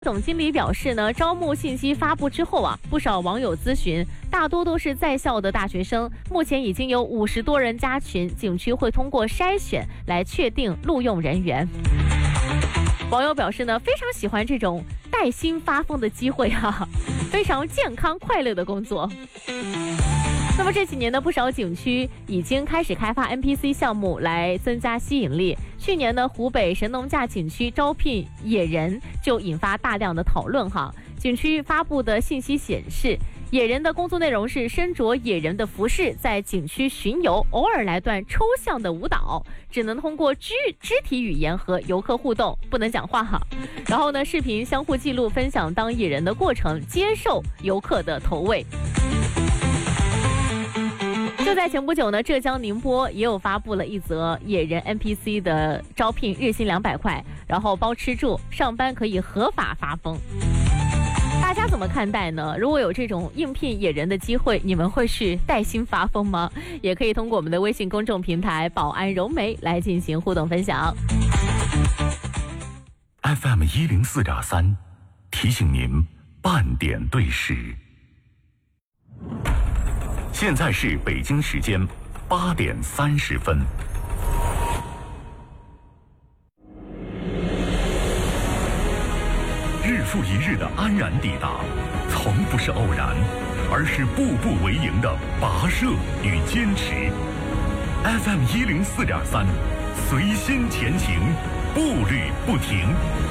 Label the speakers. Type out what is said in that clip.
Speaker 1: 总经理表示呢，招募信息发布之后啊，不少网友咨询，大多都是在校的大学生。目前已经有50多人加群，景区会通过筛选来确定录用人员。网友表示呢，非常喜欢这种带薪发疯的机会啊，非常健康快乐的工作。那么这几年呢，不少景区已经开始开发 NPC 项目来增加吸引力。去年呢，湖北神农架景区招聘野人就引发大量的讨论哈。景区发布的信息显示，野人的工作内容是身着野人的服饰，在景区巡游，偶尔来段抽象的舞蹈，只能通过肢体语言和游客互动，不能讲话哈。然后呢，视频相互记录分享当野人的过程，接受游客的投喂。就在前不久呢，浙江宁波也有发布了一则野人 NPC 的招聘，日薪200块，然后包吃住，上班可以合法发疯。大家怎么看待呢？如果有这种应聘野人的机会，你们会去带薪发疯吗？也可以通过我们的微信公众平台保安柔媒来进行互动分享。
Speaker 2: FM 104.3提醒您半点对时。现在是北京时间8点30分。日复一日的安然抵达，从不是偶然，而是步步为营的跋涉与坚持。FM 104.3，随心前行，步履不停。